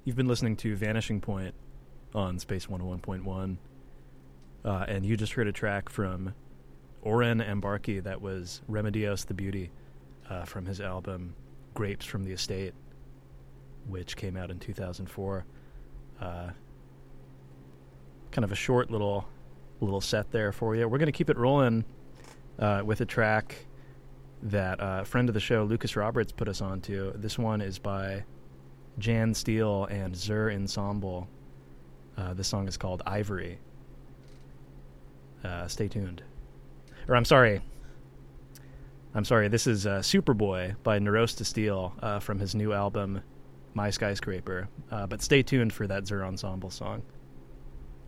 You've been listening to Vanishing Point on Space 101.1, and you just heard a track from Oren Ambarki that was Remedios the Beauty from his album Grapes from the Estate, which came out in 2004. Kind of a short little set there for you. We're going to keep it rolling with a track that a friend of the show, Lucas Roberts, put us onto. This one is by Jan Steele and Zur Ensemble. This song is called Ivory. Stay tuned. Or I'm sorry, this is Superboy by Neurosta Steel from his new album, My Skyscraper. But stay tuned for that Zur Ensemble song.